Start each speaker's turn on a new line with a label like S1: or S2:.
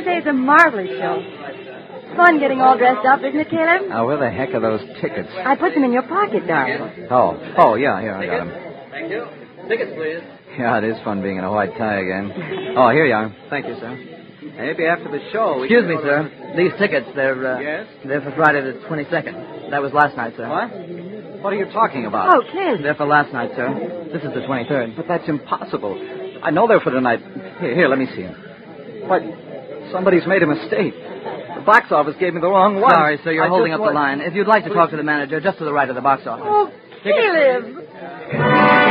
S1: say it's a marvelous show. Fun getting all dressed up, isn't it, Caleb?
S2: Now, where the heck are those tickets?
S1: I put them in your pocket, darling.
S2: Oh, yeah, here, I got them.
S3: Thank you. Tickets, please.
S2: Yeah, it is fun being in a white tie again. Oh, here you are.
S3: Thank you, sir.
S2: Maybe after the show...
S3: Excuse me, sir. These tickets, they're...
S2: Yes?
S3: They're for Friday the 22nd. That was last night, sir.
S2: What? What are you talking about?
S1: Oh, Caleb.
S3: They're for last night, sir. This is the 23rd.
S2: But that's impossible. I know they're for tonight. Here, let me see them. What? Somebody's made a mistake. The box office gave me the wrong one.
S3: Sorry, sir, you're holding up the line. If you'd like to talk to the manager, just to the right of the box office.
S1: Oh, Caleb.